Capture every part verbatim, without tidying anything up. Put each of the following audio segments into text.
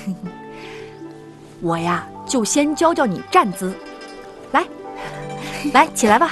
我呀，就先教教你站姿。来，来，起来吧。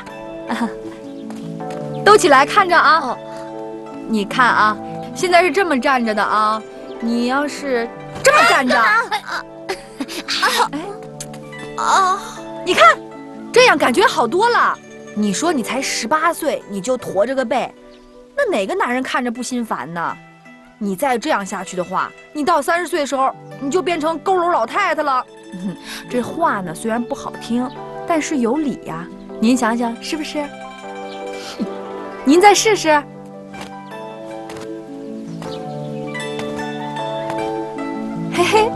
都起来，看着啊。哦、你看啊，现在是这么站着的啊。你要是这么站着，哎，啊，你看，这样感觉好多了。你说你才十八岁，你就驼着个背，那哪个男人看着不心烦呢？你再这样下去的话，你到三十岁的时候，你就变成佝偻老太太了。嗯、这话呢虽然不好听，但是有理呀。您想想是不是？您再试试。嘿嘿，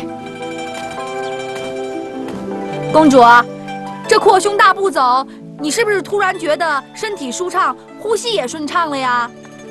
公主，这扩胸大步走，你是不是突然觉得身体舒畅，呼吸也顺畅了呀？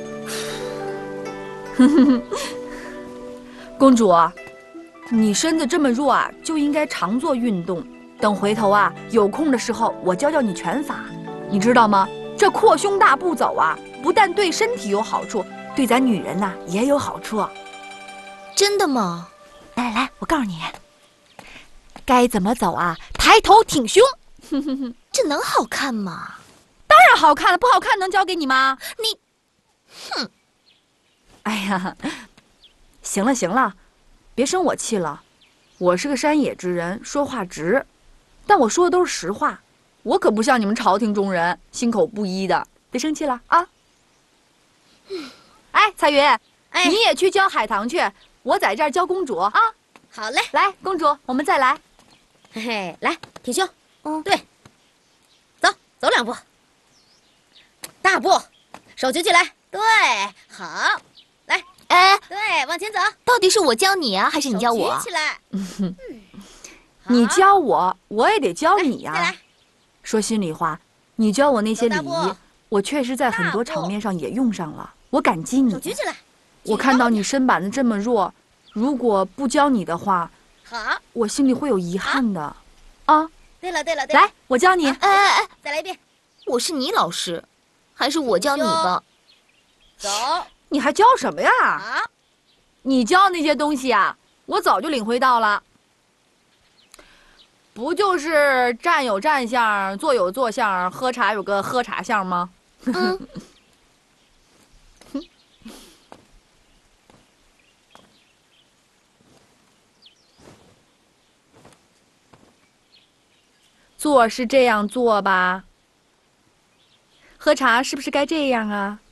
公主，你身子这么弱啊，就应该常做运动。等回头啊，有空的时候我教教你拳法，你知道吗？这扩胸大步走啊，不但对身体有好处，对咱女人呐、啊、也有好处。 真的吗？ 来来来，我告诉你，该怎么走啊？抬头挺胸。 这能好看吗？ 当然好看了，不好看能教给你吗？ 你，哼！ 哎呀，行了行了，别生我气了。我是个山野之人，说话直，但我说的都是实话。我可不像你们朝廷中人，心口不一的。别生气了啊！哎，彩云，哎，你也去教海棠去，我在这儿教公主啊。 好嘞， 来，公主，我们再来。 嘿嘿，来，挺胸。嗯，对，走，走两步，大步，手举起来，对，好，来，哎，对，往前走。到底是我教你啊，还是你教我？举起来。嗯， 你教我，我也得教你呀、 啊。再来。 说心里话，你教我那些礼仪，我确实在很多场面上也用上了，我感激你。 手举起来。 我看到你身板子这么弱，如果不教你的话， 好， 我心里会有遗憾的。啊， 对了对了对了， 来，我教你。 哎哎哎，再来一遍。我是你老师，还是我教你吧？走， 你还教什么呀？ 好， 你教那些东西啊，我早就领会到了。不就是站有站相，坐有坐相，喝茶有个喝茶相吗？嗯。坐是这样坐吧？喝茶是不是该这样啊？